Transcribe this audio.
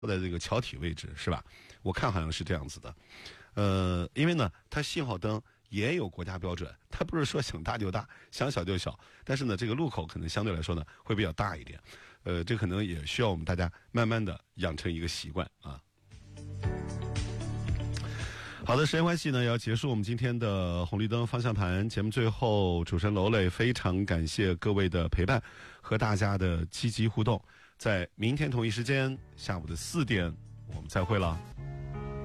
在这个桥体位置是吧？我看好像是这样子的。因为呢，它信号灯也有国家标准，它不是说想大就大，想小就小。但是呢，这个路口可能相对来说呢会比较大一点。这可能也需要我们大家慢慢的养成一个习惯啊。好的，时间关系呢，要结束我们今天的红绿灯方向盘节目。最后，主持人娄磊非常感谢各位的陪伴和大家的积极互动。在明天同一时间下午的4点，我们再会了。